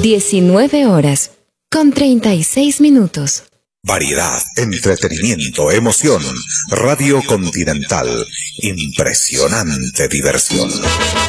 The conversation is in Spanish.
19:36. Variedad, entretenimiento, emoción. Radio Continental. Impresionante diversión.